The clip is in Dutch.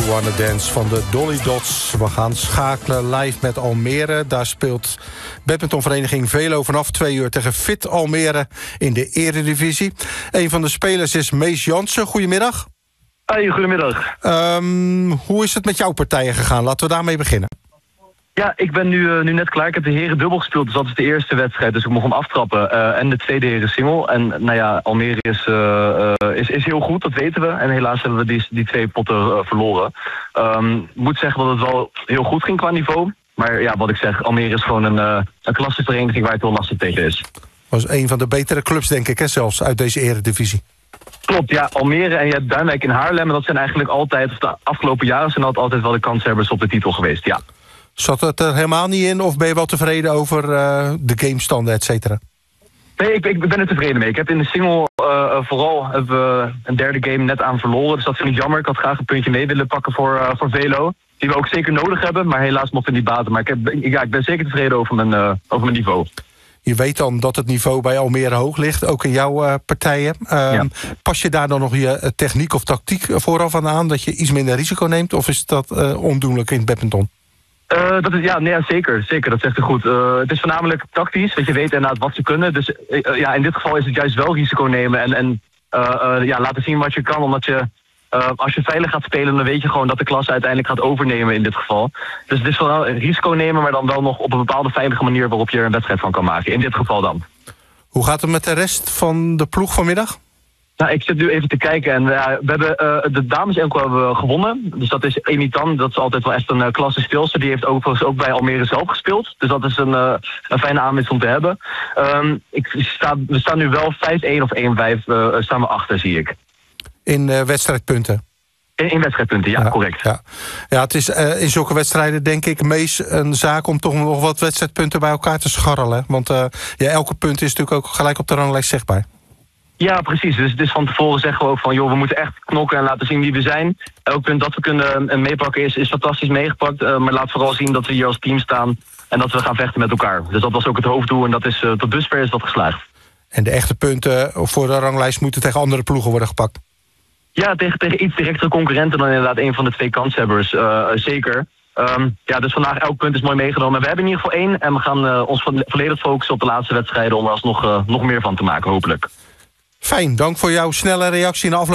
Wanna Dance van de Dolly Dots. We gaan schakelen live met Almere. Daar speelt badmintonvereniging Velo vanaf 2 uur tegen Fit Almere in de Eredivisie. Een van de spelers is Mees Jansen. Goedemiddag. Hey, goedemiddag. Hoe is het met jouw partijen gegaan? Laten we daarmee beginnen. Ja, ik ben nu net klaar. Ik heb de heren dubbel gespeeld, dus dat is de eerste wedstrijd. Dus ik mocht hem aftrappen. En de tweede heren single. En nou ja, Almere is heel goed, dat weten we. En helaas hebben we die 2 potten verloren. Ik moet zeggen dat het wel heel goed ging qua niveau. Maar ja, wat ik zeg, Almere is gewoon een klassevereniging waar het heel lastig tegen is. Was een van de betere clubs, denk ik, hè, zelfs uit deze Eredivisie. Klopt, ja, Almere en je hebt Duinwijk in Haarlem. En dat zijn eigenlijk altijd, of de afgelopen jaren zijn dat altijd wel de kanshebbers op de titel geweest, ja. Zat het er helemaal niet in of ben je wel tevreden over de gamestanden, et cetera? Nee, ik ben er tevreden mee. Ik heb in de single vooral een derde game net aan verloren. Dus dat vind ik jammer. Ik had graag een puntje mee willen pakken voor Velo. Die we ook zeker nodig hebben, maar helaas mocht het niet baten. Maar ik ben zeker tevreden over mijn niveau. Je weet dan dat het niveau bij Almere hoog ligt, ook in jouw partijen. Ja. Pas je daar dan nog je techniek of tactiek vooraf aan, dat je iets minder risico neemt? Of is dat ondoenlijk in het badminton? Zeker. Dat zegt u goed. Het is voornamelijk tactisch, want je weet inderdaad wat ze kunnen. Dus in dit geval is het juist wel risico nemen en laten zien wat je kan. Omdat je, als je veilig gaat spelen, dan weet je gewoon dat de klasse uiteindelijk gaat overnemen in dit geval. Dus het is vooral risico nemen, maar dan wel nog op een bepaalde veilige manier waarop je er een wedstrijd van kan maken. In dit geval dan. Hoe gaat het met de rest van de ploeg vanmiddag? Nou, ik zit nu even te kijken en we hebben de dames hebben gewonnen. Dus dat is Amy Tan, dat is altijd wel echt een klasse speelster. Die heeft ook bij Almere zelf gespeeld. Dus dat is een fijne aanwinst om te hebben. We staan nu wel 5-1 of 1-5 staan we achter, zie ik. In wedstrijdpunten? In wedstrijdpunten, ja, correct. Ja, het is in zulke wedstrijden denk ik meest een zaak om toch nog wat wedstrijdpunten bij elkaar te scharrelen. Want elke punt is natuurlijk ook gelijk op de ranglijst zichtbaar. Ja, precies. Dus het is van tevoren zeggen we ook van, we moeten echt knokken en laten zien wie we zijn. Elk punt dat we kunnen meepakken is fantastisch meegepakt. Maar laat vooral zien dat we hier als team staan en dat we gaan vechten met elkaar. Dus dat was ook het hoofddoel en dat is tot dusver is dat geslaagd. En de echte punten voor de ranglijst moeten tegen andere ploegen worden gepakt? Ja, tegen iets directere concurrenten dan inderdaad een van de 2 kanshebbers. Zeker. Dus vandaag elk punt is mooi meegenomen. We hebben in ieder geval 1 en we gaan ons volledig focussen op de laatste wedstrijden om er alsnog nog meer van te maken, hopelijk. Fijn, dank voor jouw snelle reactie in de afloop.